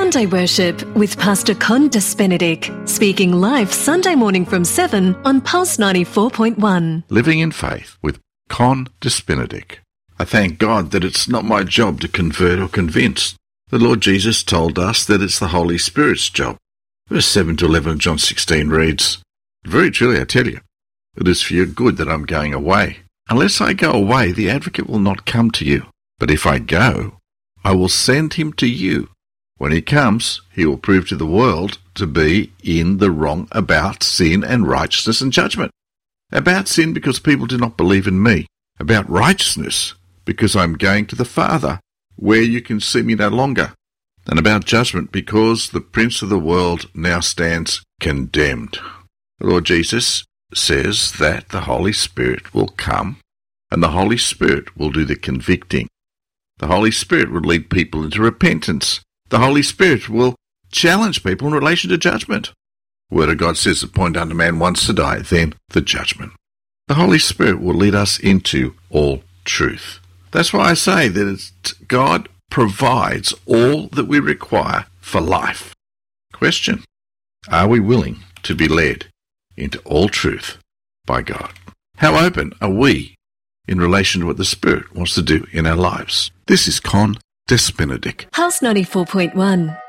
Sunday Worship with Pastor Con Despenedic, speaking live Sunday morning from 7 on Pulse 94.1. Living in Faith with Con Despenedic. I thank God that it's not my job to convert or convince. The Lord Jesus told us that it's the Holy Spirit's job. Verse 7 to 11 of John 16 reads, "Very truly I tell you, it is for your good that I'm going away. Unless I go away, the Advocate will not come to you. But if I go, I will send him to you. When he comes, he will prove to the world to be in the wrong about sin and righteousness and judgment. About sin, because people do not believe in me. About righteousness, because I am going to the Father, where you can see me no longer. And about judgment, because the prince of the world now stands condemned." The Lord Jesus says that the Holy Spirit will come, and the Holy Spirit will do the convicting. The Holy Spirit will lead people into repentance. The Holy Spirit will challenge people in relation to judgment. The Word of God says, "Appoint unto man once to die, then the judgment." The Holy Spirit will lead us into all truth. That's why I say that God provides all that we require for life. Question: are we willing to be led into all truth by God? How open are we in relation to what the Spirit wants to do in our lives? This is Con Despenedic. Pulse 94.1.